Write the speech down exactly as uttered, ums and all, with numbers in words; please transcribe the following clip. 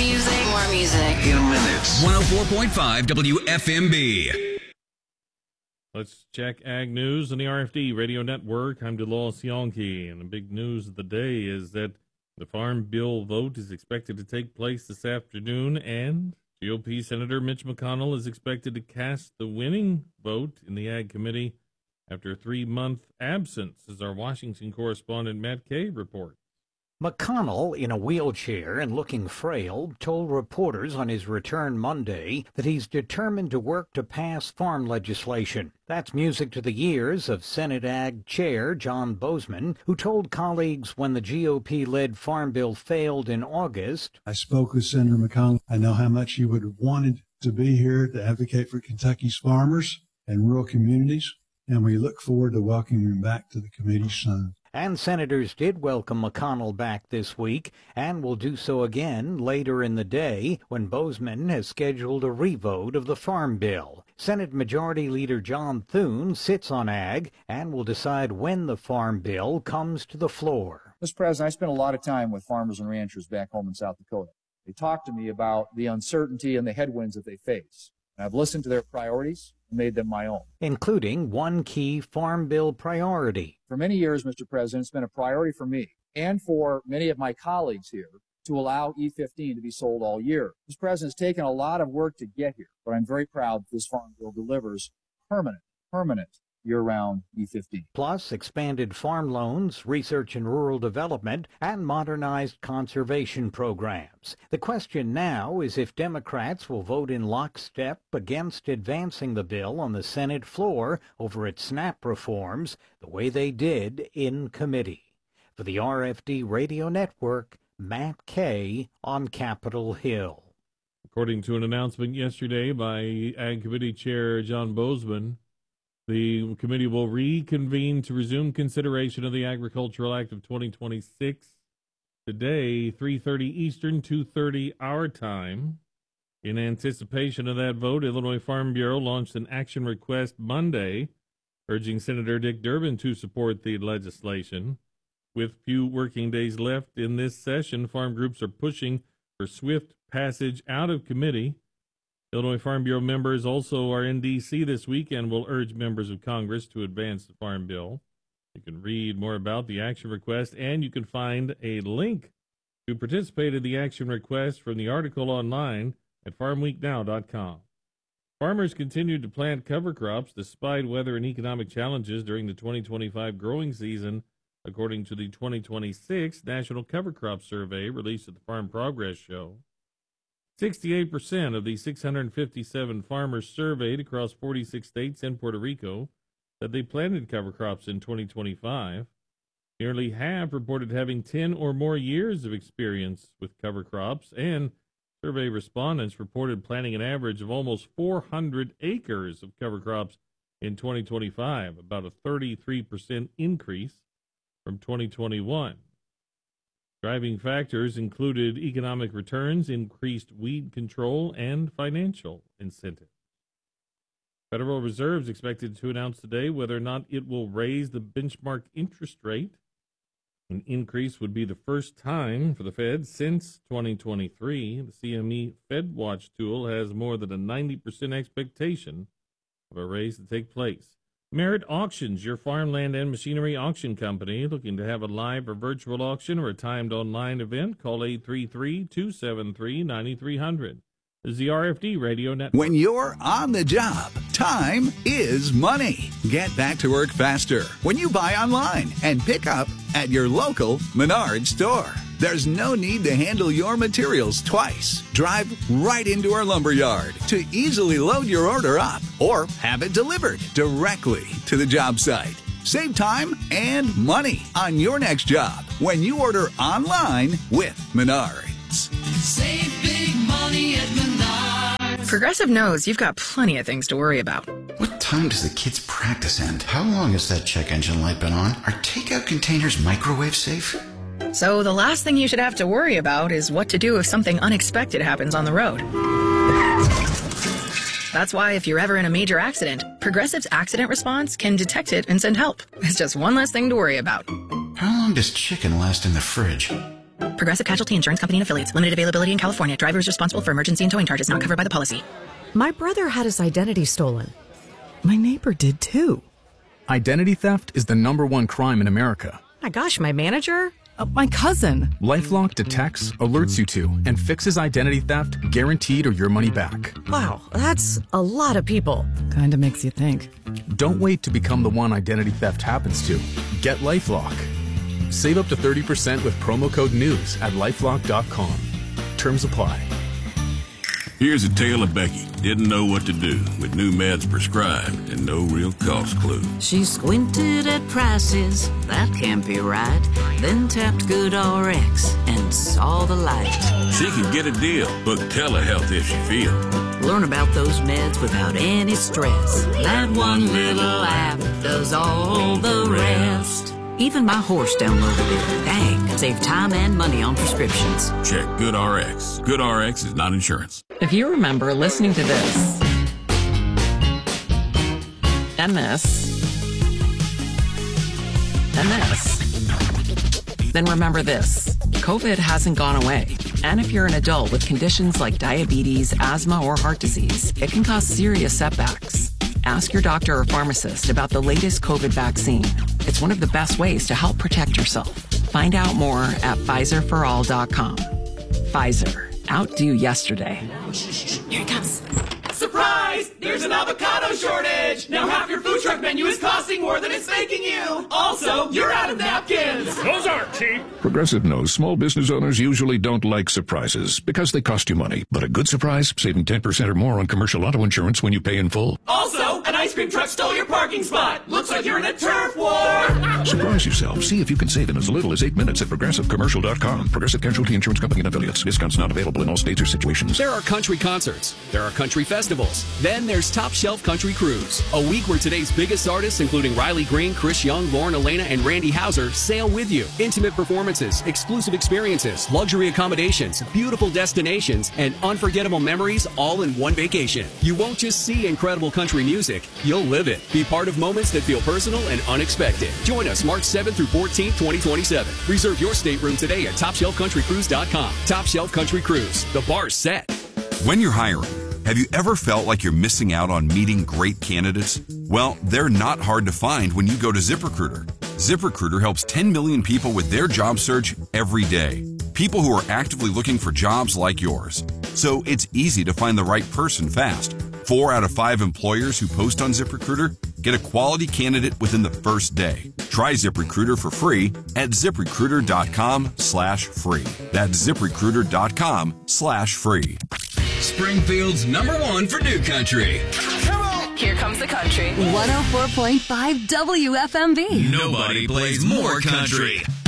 music, more music. In minutes. one oh four point five W F M B. Let's check Ag News on the R F D Radio Network. I'm DeLaw Sionki, and the big news of the day is that the Farm Bill vote is expected to take place this afternoon, and G O P Senator Mitch McConnell is expected to cast the winning vote in the Ag Committee after a three-month absence, as our Washington correspondent Matt Kay reports. McConnell, in a wheelchair and looking frail, told reporters on his return Monday that he's determined to work to pass farm legislation. That's music to the ears of Senate Ag Chair John Boozman, who told colleagues when the G O P-led Farm Bill failed in August. I spoke with Senator McConnell. I know how much he would have wanted to be here to advocate for Kentucky's farmers and rural communities, and we look forward to welcoming him back to the committee soon. And senators did welcome McConnell back this week and will do so again later in the day when Boozman has scheduled a revote of the Farm Bill. Senate Majority Leader John Thune sits on Ag and will decide when the Farm Bill comes to the floor. Mister President, I spent a lot of time with farmers and ranchers back home in South Dakota. They talk to me about the uncertainty and the headwinds that they face. And I've listened to their priorities and made them my own. Including one key Farm Bill priority. For many years, Mister President, it's been a priority for me and for many of my colleagues here to allow E fifteen to be sold all year. Mister President, it's taken a lot of work to get here, but I'm very proud that this Farm Bill delivers permanent, permanent year-round E fifteen. Plus expanded farm loans, research and rural development, and modernized conservation programs. The question now is if Democrats will vote in lockstep against advancing the bill on the Senate floor over its SNAP reforms, the way they did in committee. For the R F D Radio Network, Matt Kay on Capitol Hill. According to an announcement yesterday by Ag Committee Chair John Boozman, the committee will reconvene to resume consideration of the Agricultural Act of twenty twenty-six today, three thirty Eastern, two thirty our time. In anticipation of that vote, Illinois Farm Bureau launched an action request Monday, urging Senator Dick Durbin to support the legislation. With few working days left in this session, farm groups are pushing for swift passage out of committee. Illinois Farm Bureau members also are in D C this week and will urge members of Congress to advance the Farm Bill. You can read more about the action request, and you can find a link to participate in the action request from the article online at farm week now dot com. Farmers continued to plant cover crops despite weather and economic challenges during the twenty twenty-five growing season, according to the twenty twenty-six National Cover Crop Survey released at the Farm Progress Show. sixty-eight percent of the six hundred fifty-seven farmers surveyed across forty-six states and Puerto Rico said they planted cover crops in twenty twenty-five. Nearly half reported having ten or more years of experience with cover crops, and survey respondents reported planting an average of almost four hundred acres of cover crops in twenty twenty-five, about a thirty-three percent increase from twenty twenty-one. Driving factors included economic returns, increased weed control, and financial incentives. Federal Reserve is expected to announce today whether or not it will raise the benchmark interest rate. An increase would be the first time for the Fed since twenty twenty-three. The C M E FedWatch tool has more than a ninety percent expectation of a raise to take place. Merit Auctions, your farmland and machinery auction company. Looking to have a live or virtual auction or a timed online event? Call eight three three, two seven three, nine three zero zero. This is the R F D Radio Network. When you're on the job, time is money. Get back to work faster when you buy online and pick up at your local Menards store. There's no need to handle your materials twice. Drive right into our lumber yard to easily load your order up or have it delivered directly to the job site. Save time and money on your next job when you order online with Menards. Save big money at Menards. Progressive knows you've got plenty of things to worry about. What time does the kids' practice end? How long has that check engine light been on? Are takeout containers microwave safe? So the last thing you should have to worry about is what to do if something unexpected happens on the road. That's why if you're ever in a major accident, Progressive's accident response can detect it and send help. It's just one less thing to worry about. How long does chicken last in the fridge? Progressive Casualty Insurance Company and Affiliates. Limited availability in California. Driver is responsible for emergency and towing charges not covered by the policy. My brother had his identity stolen. My neighbor did too. Identity theft is the number one crime in America. My gosh, my manager? Uh, my cousin. LifeLock detects, alerts you to, and fixes identity theft, guaranteed or your money back. Wow, that's a lot of people. Kinda makes you think. Don't wait to become the one identity theft happens to. Get LifeLock. Save up to thirty percent with promo code NEWS at lifelock dot com. Terms apply. Here's a tale of Becky. Didn't know what to do with new meds prescribed and no real cost clue. She squinted at prices, that can't be right. Then tapped GoodRx and saw the light. She can get a deal. Book telehealth if she feels. Learn about those meds without any stress. That one little app does all the rest. Even my horse downloaded it. Dang, save time and money on prescriptions. Check GoodRx. GoodRx is not insurance. If you remember listening to this, and this, and this, then remember this. COVID hasn't gone away. And if you're an adult with conditions like diabetes, asthma, or heart disease, it can cause serious setbacks. Ask your doctor or pharmacist about the latest COVID vaccine. It's one of the best ways to help protect yourself. Find out more at Pfizer for all dot com. Pfizer. Outdo yesterday. Here it comes. Surprise! There's an avocado shortage! Now half your food truck menu is costing more than it's making you! Also, you're out of napkins! Those aren't cheap! Progressive knows small business owners usually don't like surprises because they cost you money. But a good surprise, saving ten percent or more on commercial auto insurance when you pay in full. Also, an ice cream truck stole your parking spot! Looks like you're in a turf war! Surprise yourself. See if you can save in as little as eight minutes at progressive commercial dot com. Progressive Casualty Insurance Company and Affiliates. Discounts not available in all states or situations. There are country concerts. There are country festivals. Then there's Top Shelf Country Cruise, a week where today's biggest artists, including Riley Green, Chris Young, Lauren Elena, and Randy Houser, sail with you. Intimate performances, exclusive experiences, luxury accommodations, beautiful destinations, and unforgettable memories all in one vacation. You won't just see incredible country music, you'll live it. Be part of moments that feel personal and unexpected. Join us March seventh through fourteenth, twenty twenty-seven. Reserve your stateroom today at top shelf country cruise dot com. Top Shelf Country Cruise. The bar's set. When you're hiring, have you ever felt like you're missing out on meeting great candidates? Well, they're not hard to find when you go to ZipRecruiter. ZipRecruiter helps ten million people with their job search every day. People who are actively looking for jobs like yours. So it's easy to find the right person fast. Four out of five employers who post on ZipRecruiter get a quality candidate within the first day. Try ZipRecruiter for free at ZipRecruiter dot com slash free. That's ZipRecruiter dot com slash free. Springfield's number one for new country. Come on! Here comes the country. one oh four point five W F M V. Nobody plays more country.